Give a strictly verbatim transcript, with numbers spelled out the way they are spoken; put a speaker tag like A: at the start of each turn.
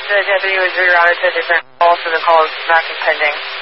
A: The deputy was rerouted to a different call, so the call is back and pending.